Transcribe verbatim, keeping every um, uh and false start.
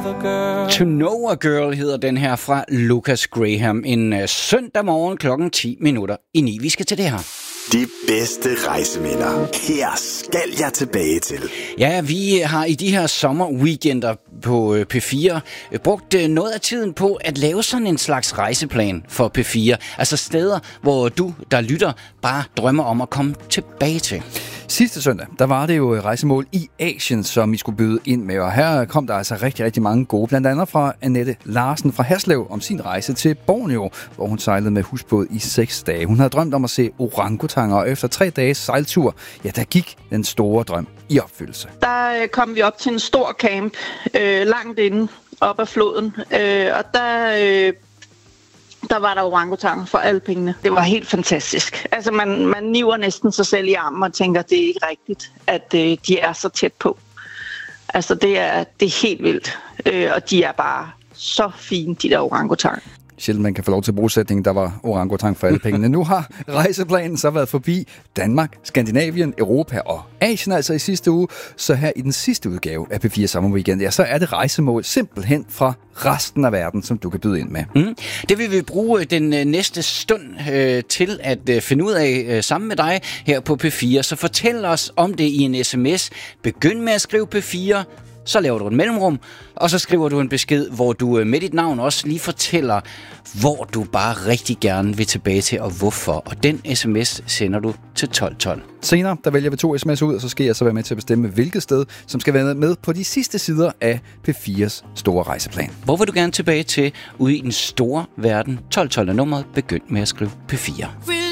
To Know a Girl hedder den her fra Lucas Graham. En uh, søndag morgen klokken ti minutter i ni. Vi skal til det her. De bedste rejseminder. Her skal jeg tilbage til. Ja, vi har i de her sommerweekender på P fire brugt noget af tiden på at lave sådan en slags rejseplan for P fire. Altså steder, hvor du, der lytter, bare drømmer om at komme tilbage til. Sidste søndag, der var det jo rejsemål i Asien, som I skulle byde ind med. Og her kom der altså rigtig, rigtig mange gode. Blandt andet fra Annette Larsen fra Haslev om sin rejse til Borneo, hvor hun sejlede med husbåd i seks dage. Hun havde drømt om at se orangutanger, og efter tre dages sejltur, ja, der gik den store drøm i opfyldelse. Der øh, kom vi op til en stor camp, øh, langt inde op ad floden, øh, og der... Øh Der var der orangutanger for alle pengene. Det var helt fantastisk. Altså, man, man niver næsten sig selv i armen og tænker, det er ikke rigtigt, at øh, de er så tæt på. Altså, det er, det er helt vildt. Øh, og de er bare så fine, de der orangutanger. Sjældent man kan få lov til brugsætningen, der var orangutang for alle pengene. Nu har rejseplanen så været forbi Danmark, Skandinavien, Europa og Asien altså i sidste uge. Så her i den sidste udgave af P fire Sommerweekend, ja, så er det rejsemål simpelthen fra resten af verden, som du kan byde ind med. Mm. Det vil vi bruge den øh, næste stund øh, til at øh, finde ud af øh, sammen med dig her på P fire. Så fortæl os om det i en sms. Begynd med at skrive P fire. Så laver du en mellemrum, og så skriver du en besked, hvor du med dit navn også lige fortæller, hvor du bare rigtig gerne vil tilbage til, og hvorfor. Og den sms sender du til tolv tolv. Senere, der vælger vi to sms'er ud, og så skal jeg så være med til at bestemme, hvilket sted, som skal være med på de sidste sider af P fires store rejseplan. Hvor vil du gerne tilbage til ude i den store verden? tolv tolv er nummeret. Begynd med at skrive P fire.